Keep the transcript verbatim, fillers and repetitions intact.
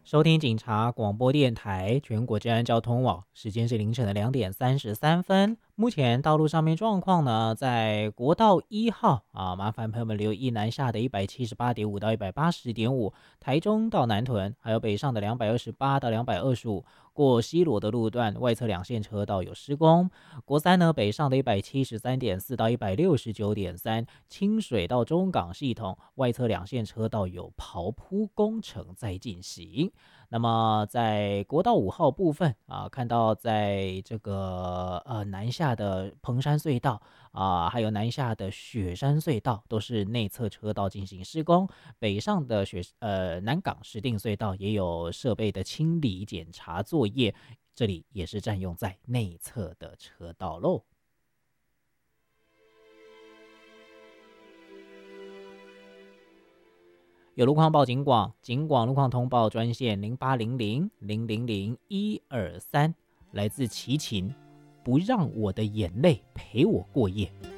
收听警察广播电台全国治安交通网，时间是凌晨的两点三十三分。目前道路上面状况呢，在国道一号啊，麻烦朋友们留意南下的一百七十八点五到一百八十点五，台中到南屯，还有北上的两百二十八到两百二十五。过西螺的路段外侧两线车道有施工。国三呢，北上的一百七十三点四到一百六十九点三，清水到中港系统外侧两线车道有刨铺工程在进行。那么在国道五号部分啊，看到在这个呃南下的彭山隧道啊，还有南下的雪山隧道都是内侧车道进行施工，北上的雪呃南港石碇隧道也有设备的清理检查作业，这里也是占用在内侧的车道喽。有路况报警广，警广路况通报专线零八零零零零零一二三，来自齐秦，不让我的眼泪陪我过夜。